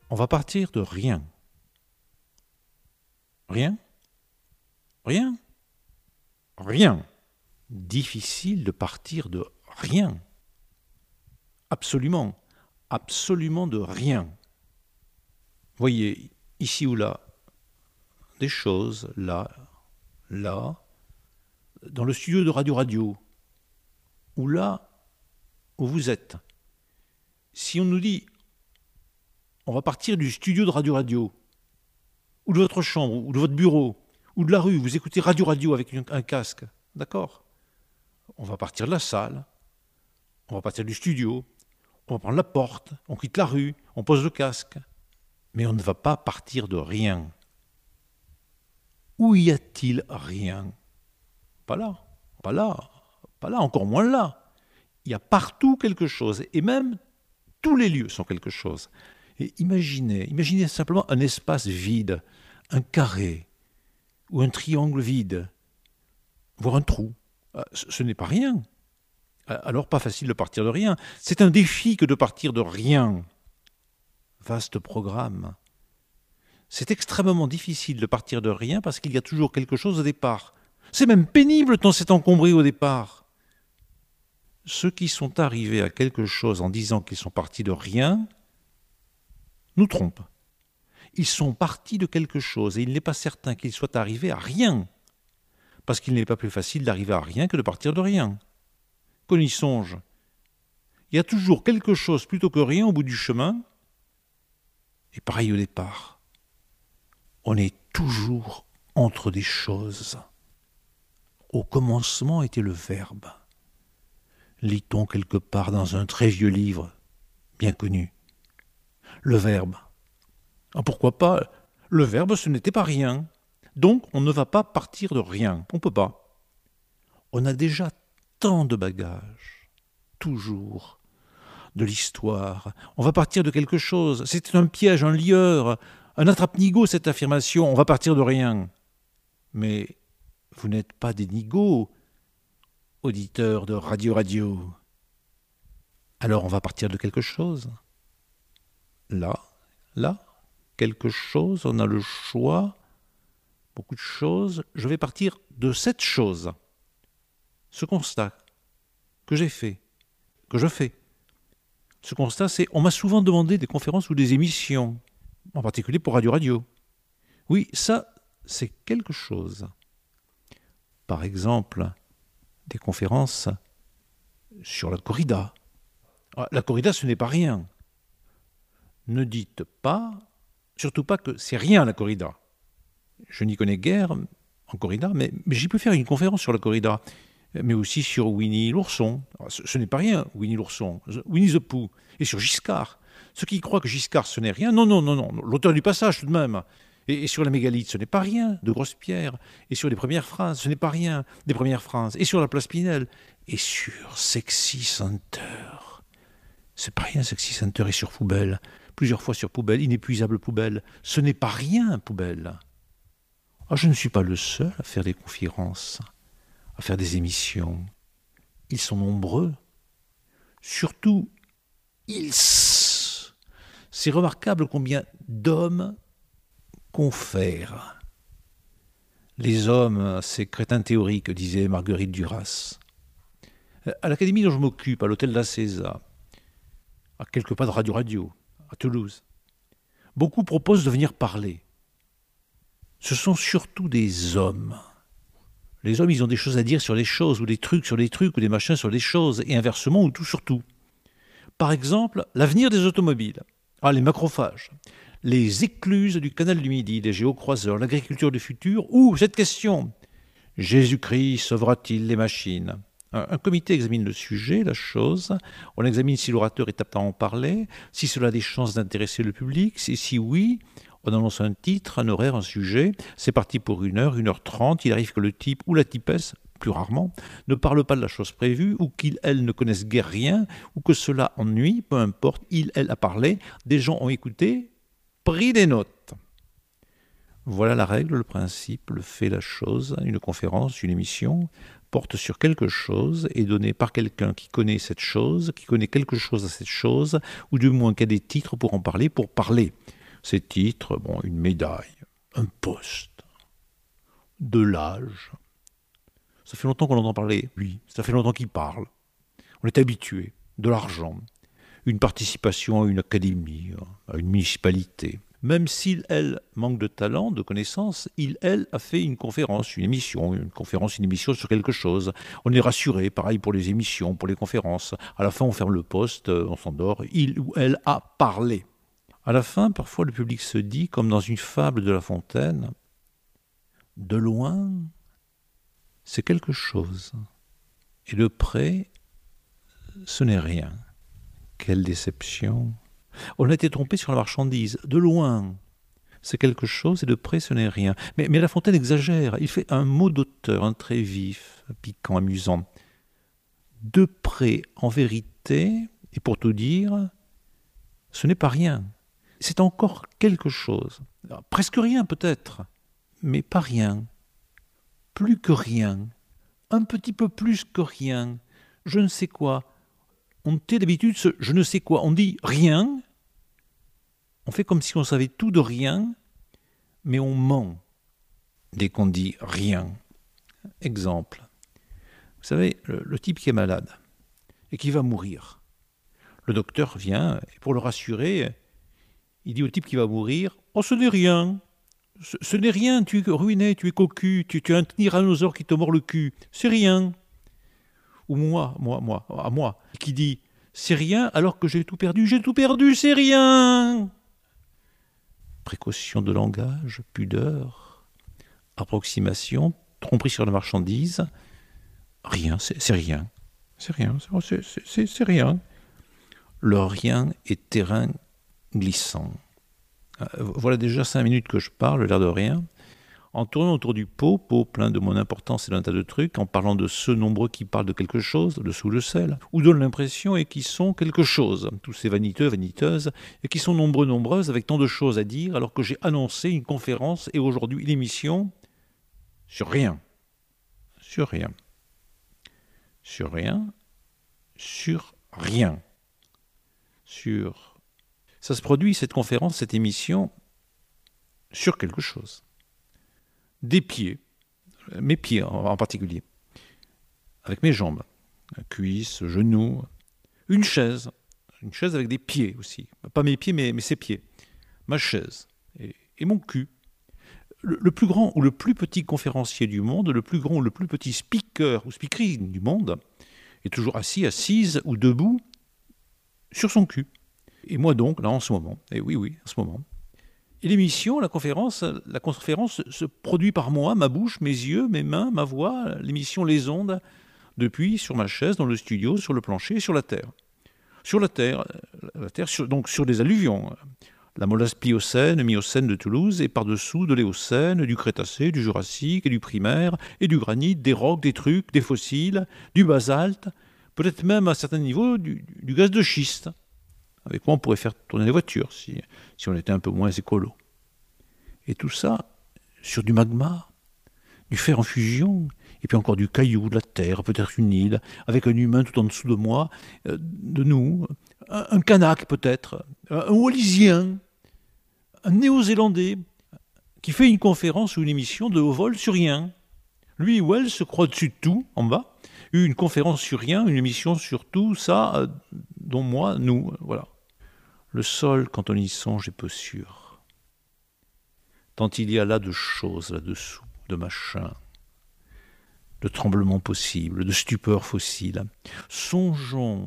On va partir de rien. Rien? Rien? Rien. Difficile de partir de rien. Absolument. Absolument de rien. Voyez, ici ou là, des choses, là, là, dans le studio de Radio, ou là où vous êtes. Si on nous dit, on va partir du studio de Radio, ou de votre chambre, ou de votre bureau, ou de la rue, vous écoutez Radio avec un casque, d'accord? On va partir de la salle, on va partir du studio, on va prendre la porte, on quitte la rue, on pose le casque. Mais on ne va pas partir de rien. Où y a-t-il rien? Pas là, pas là, pas là, encore moins là. Il y a partout quelque chose, et même tous les lieux sont quelque chose. Et imaginez simplement un espace vide, un carré, ou un triangle vide, voire un trou. Ce n'est pas rien. Alors pas facile de partir de rien. C'est un défi que de partir de rien. Vaste programme. C'est extrêmement difficile de partir de rien parce qu'il y a toujours quelque chose au départ. C'est même pénible tant c'est encombré au départ. Ceux qui sont arrivés à quelque chose en disant qu'ils sont partis de rien nous trompent. Ils sont partis de quelque chose et il n'est pas certain qu'ils soient arrivés à rien. Parce qu'il n'est pas plus facile d'arriver à rien que de partir de rien. Qu'on y songe. Il y a toujours quelque chose plutôt que rien au bout du chemin. Et pareil au départ. On est toujours entre des choses. Au commencement était le verbe. Lit-on quelque part dans un très vieux livre, bien connu. Le verbe. Pourquoi pas? Le verbe, ce n'était pas rien. Donc, on ne va pas partir de rien. On ne peut pas. On a déjà tant de bagages. Toujours. De l'histoire. On va partir de quelque chose. C'était un piège, un lieur, un attrape-nigo, cette affirmation. On va partir de rien. Mais vous n'êtes pas des nigauds, auditeurs de Radio. Alors on va partir de quelque chose. Là, quelque chose, on a le choix, beaucoup de choses. Je vais partir de cette chose, ce constat que j'ai fait, que je fais. Ce constat, c'est, on m'a souvent demandé des conférences ou des émissions, en particulier pour Radio. Oui, ça, c'est quelque chose. Par exemple, des conférences sur la corrida. La corrida, ce n'est pas rien. Ne dites pas, surtout pas que c'est rien la corrida. Je n'y connais guère en corrida, mais j'y peux faire une conférence sur la corrida, mais aussi sur Winnie l'ourson. Ce n'est pas rien, Winnie l'ourson. Winnie the Pooh. Et sur Giscard. Ceux qui croient que Giscard, ce n'est rien, non. L'auteur du passage, tout de même. Et sur la mégalithe, ce n'est pas rien, de grosses pierres. Et sur les premières phrases, ce n'est pas rien, des premières phrases. Et sur la place Pinel. Et sur Sexy Center. C'est pas rien, Sexy Center. Et sur Poubelle. Plusieurs fois sur Poubelle, inépuisable Poubelle. Ce n'est pas rien, Poubelle. Je ne suis pas le seul à faire des conférences, à faire des émissions. Ils sont nombreux. Surtout, c'est remarquable combien d'hommes confèrent. Les hommes, c'est crétins théoriques, disait Marguerite Duras. À l'académie dont je m'occupe, à l'hôtel La César, à quelques pas de Radio, à Toulouse, beaucoup proposent de venir parler. Ce sont surtout des hommes. Les hommes, ils ont des choses à dire sur les choses, ou des trucs sur les trucs, ou des machins sur les choses, et inversement, ou tout sur tout. Par exemple, l'avenir des automobiles, les macrophages, les écluses du canal du Midi, les géocroiseurs, l'agriculture du futur, ou cette question, Jésus-Christ sauvera-t-il les machines? Un comité examine le sujet, la chose, on examine si l'orateur est apte à en parler, si cela a des chances d'intéresser le public, si oui, on annonce un titre, un horaire, un sujet, c'est parti pour 1h30, il arrive que le type ou la typesse, plus rarement, ne parle pas de la chose prévue, ou qu'ils, elles, ne connaissent guère rien, ou que cela ennuie, peu importe, il, elle a parlé, des gens ont écouté, pris des notes. Voilà la règle, le principe, le fait, la chose. Une conférence, une émission porte sur quelque chose, est donnée par quelqu'un qui connaît cette chose, qui connaît quelque chose à cette chose, ou du moins qui a des titres pour en parler, pour parler. Ces titres, bon, une médaille, un poste, de l'âge. Ça fait longtemps qu'on entend parler, oui, ça fait longtemps qu'il parle. On est habitué, de l'argent, une participation à une académie, à une municipalité. Même s'il, elle, manque de talent, de connaissances, il, elle, a fait une conférence, une émission sur quelque chose. On est rassuré, pareil pour les émissions, pour les conférences. À la fin, on ferme le poste, on s'endort. Il ou elle a parlé. À la fin, parfois, le public se dit, comme dans une fable de La Fontaine, de loin, c'est quelque chose. Et de près, ce n'est rien. Quelle déception! On a été trompé sur la marchandise. De loin, c'est quelque chose et de près, ce n'est rien. Mais La Fontaine exagère. Il fait un mot d'auteur, un trait vif, piquant, amusant. De près, en vérité, et pour tout dire, ce n'est pas rien. C'est encore quelque chose. Alors, presque rien peut-être, mais pas rien. Plus que rien. Un petit peu plus que rien. Je ne sais quoi. On tait d'habitude ce je ne sais quoi. On dit rien. On fait comme si on savait tout de rien, mais on ment dès qu'on dit rien. Exemple. Vous savez, le type qui est malade et qui va mourir. Le docteur vient et pour le rassurer, il dit au type qui va mourir « Oh, ce n'est rien. Ce n'est rien, tu es ruiné, tu es cocu, tu as un tyrannosaure qui te mord le cul. C'est rien. » Ou moi, qui dit « C'est rien alors que j'ai tout perdu, c'est rien !» Précaution de langage, pudeur, approximation, tromperie sur la marchandise. Rien, c'est rien. C'est rien, c'est rien. Le rien est terrain glissant. Voilà déjà 5 minutes que je parle, l'air de rien. En tournant autour du pot plein de mon importance et d'un tas de trucs, en parlant de ceux nombreux qui parlent de quelque chose, de sous le sel, ou donnent l'impression et qui sont quelque chose, tous ces vaniteux, vaniteuses, et qui sont nombreux, nombreuses, avec tant de choses à dire, alors que j'ai annoncé une conférence et aujourd'hui une émission sur rien. Sur rien. Sur rien. Sur rien. Sur... Ça se produit, cette conférence, cette émission, sur quelque chose. Des pieds, mes pieds en particulier, avec mes jambes, cuisses, genoux, une chaise avec des pieds aussi, pas mes pieds mais ses pieds, ma chaise et mon cul. Le plus grand ou le plus petit conférencier du monde, le plus grand ou le plus petit speaker ou speakerine du monde est toujours assis, assise ou debout sur son cul. Et moi donc, là en ce moment, et oui, en ce moment. Et l'émission, la conférence se produit par moi, ma bouche, mes yeux, mes mains, ma voix, l'émission Les Ondes, depuis sur ma chaise, dans le studio, sur le plancher, sur la terre. Sur la terre, donc sur des alluvions. La molasse pliocène, miocène de Toulouse, et par-dessous de l'éocène, du Crétacé, du Jurassique, et du Primaire, et du granit, des rocs, des trucs, des fossiles, du basalte, peut-être même à certains niveaux du gaz de schiste. Avec quoi on pourrait faire tourner les voitures si on était un peu moins écolo. Et tout ça sur du magma, du fer en fusion, et puis encore du caillou, de la terre, peut-être une île, avec un humain tout en dessous de moi, de nous, un Kanak peut-être, un Wallisien, un Néo-Zélandais, qui fait une conférence ou une émission de haut vol sur rien. Lui ou elle se croit dessus de tout, en bas, une conférence sur rien, une émission sur tout, ça, dont moi, nous, voilà. Le sol, quand on y songe, est peu sûr. Tant il y a là de choses là-dessous, de machins, de tremblements possibles, de stupeurs fossiles. Songez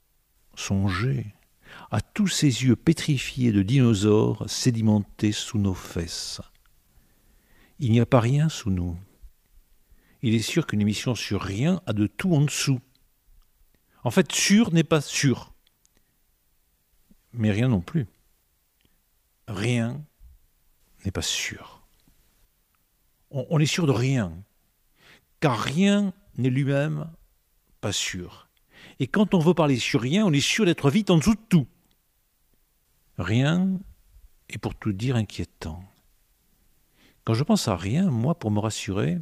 à tous ces yeux pétrifiés de dinosaures sédimentés sous nos fesses. Il n'y a pas rien sous nous. Il est sûr qu'une émission sur rien a de tout en dessous. En fait, sûr n'est pas sûr. Mais rien non plus. Rien n'est pas sûr. On est sûr de rien, car rien n'est lui-même pas sûr. Et quand on veut parler sur rien, on est sûr d'être vite en dessous de tout. Rien est pour tout dire inquiétant. Quand je pense à rien, moi, pour me rassurer,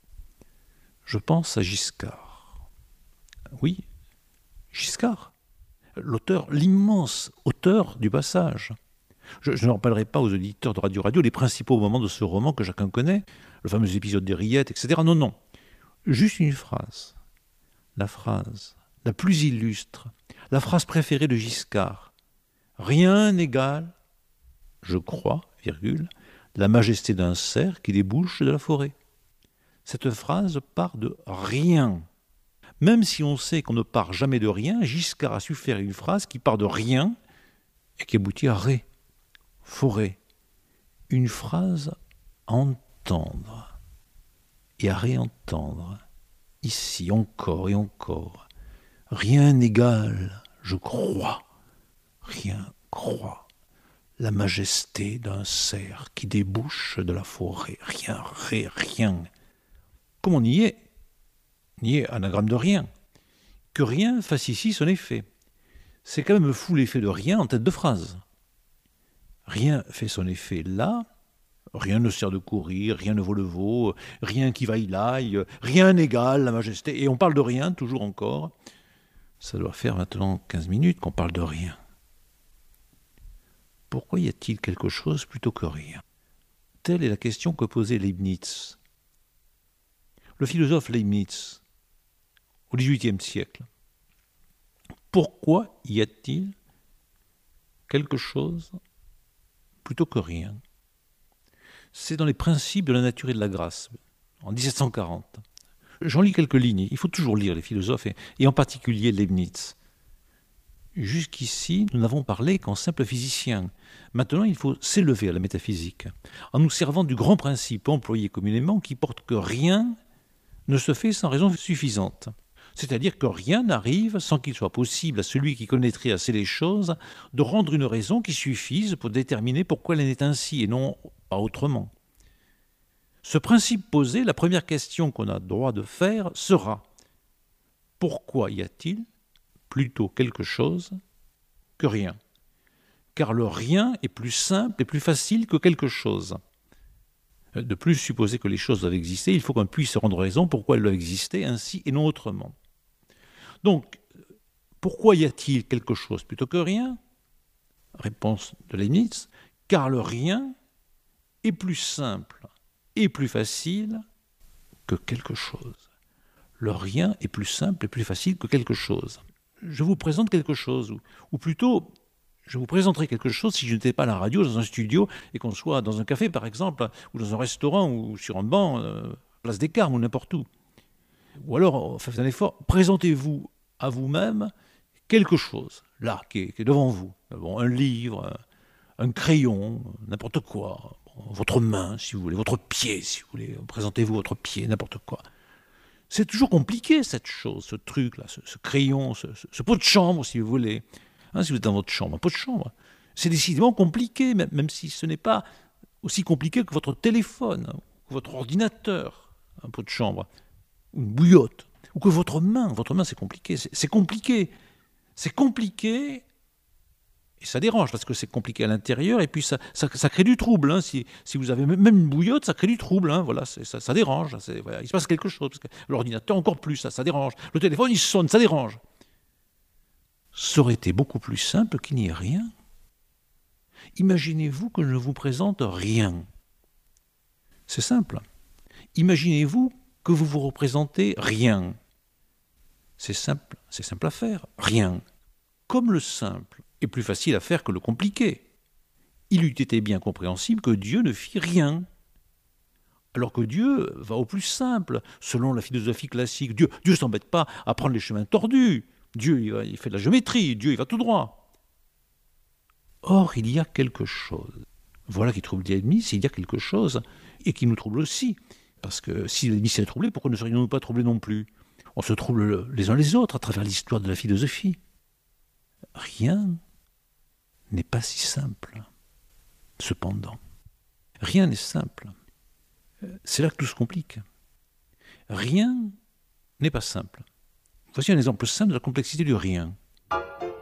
je pense à Giscard. Oui, Giscard, l'auteur, l'immense auteur du Passage. Je ne rappellerai pas aux auditeurs de Radio Radio les principaux moments de ce roman que chacun connaît, le fameux épisode des rillettes, etc. Non, non. Juste une phrase. La phrase la plus illustre, la phrase préférée de Giscard. Rien n'égale, je crois, virgule, la majesté d'un cerf qui débouche de la forêt. Cette phrase part de rien. Même si on sait qu'on ne part jamais de rien, Giscard a su faire une phrase qui part de rien et qui aboutit à ré, forêt. Une phrase à entendre et à réentendre, ici encore et encore. Rien n'égale, je crois, rien croit, la majesté d'un cerf qui débouche de la forêt. Rien, rien. Comme on y est anagramme de rien. Que rien fasse ici son effet. C'est quand même fou l'effet de rien en tête de phrase. Rien fait son effet là, rien ne sert de courir, rien ne vaut le veau, rien qui vaille l'aille, rien n'égale la majesté. Et on parle de rien, toujours encore. Ça doit faire maintenant 15 minutes qu'on parle de rien. Pourquoi y a-t-il quelque chose plutôt que rien? Telle est la question que posait Leibniz. Le philosophe Leibniz, au XVIIIe siècle. Pourquoi y a-t-il quelque chose plutôt que rien? C'est dans les principes de la nature et de la grâce, en 1740. J'en lis quelques lignes. Il faut toujours lire les philosophes, et en particulier Leibniz. Jusqu'ici, nous n'avons parlé qu'en simple physicien. Maintenant, il faut s'élever à la métaphysique, en nous servant du grand principe employé communément qui porte que rien ne se fait sans raison suffisante. C'est-à-dire que rien n'arrive sans qu'il soit possible à celui qui connaîtrait assez les choses de rendre une raison qui suffise pour déterminer pourquoi elle en est ainsi et non pas autrement. Ce principe posé, la première question qu'on a droit de faire sera « Pourquoi y a-t-il plutôt quelque chose que rien ?» Car le rien est plus simple et plus facile que quelque chose. De plus, supposer que les choses doivent exister, il faut qu'on puisse se rendre raison pourquoi elles doivent exister ainsi et non autrement. Donc, pourquoi y a-t-il quelque chose plutôt que rien? Réponse de Leibniz, car le rien est plus simple et plus facile que quelque chose. Le rien est plus simple et plus facile que quelque chose. Je vous présente quelque chose, ou plutôt, je vous présenterai quelque chose si je n'étais pas à la radio, dans un studio, et qu'on soit dans un café, par exemple, ou dans un restaurant, ou sur un banc, place des Carmes, ou n'importe où. Ou alors, faites un effort, présentez-vous à vous-même quelque chose, là, qui est devant vous. Bon, un livre, un crayon, n'importe quoi. Votre main, si vous voulez, votre pied, si vous voulez. Présentez-vous votre pied, n'importe quoi. C'est toujours compliqué, cette chose, ce truc-là, ce crayon, ce pot de chambre, si vous voulez. Si vous êtes dans votre chambre, un pot de chambre. C'est décidément compliqué, même si ce n'est pas aussi compliqué que votre téléphone, ou votre ordinateur, un pot de chambre, ou une bouillotte, ou que votre main. Votre main, c'est compliqué. C'est compliqué. C'est compliqué. Et ça dérange, parce que c'est compliqué à l'intérieur, et puis ça crée du trouble. Si vous avez même une bouillotte, ça crée du trouble. Voilà, ça dérange. Voilà, il se passe quelque chose. Parce que l'ordinateur, encore plus, ça dérange. Le téléphone, il sonne, ça dérange. Ça aurait été beaucoup plus simple qu'il n'y ait rien. Imaginez-vous que je ne vous présente rien. C'est simple. Imaginez-vous que vous vous représentez rien. C'est simple à faire. Rien. Comme le simple est plus facile à faire que le compliqué. Il eût été bien compréhensible que Dieu ne fit rien. Alors que Dieu va au plus simple, selon la philosophie classique. Dieu ne s'embête pas à prendre les chemins tordus. Dieu, il fait de la géométrie. Dieu, il va tout droit. Or, il y a quelque chose. Voilà qui trouble Leibniz, il y a quelque chose, et qui nous trouble aussi. Parce que si Leibniz est troublé, pourquoi ne serions-nous pas troublés non plus? On se trouble les uns les autres à travers l'histoire de la philosophie. Rien n'est pas si simple. Cependant, rien n'est simple. C'est là que tout se complique. Rien n'est pas simple. Voici un exemple simple de la complexité du rien.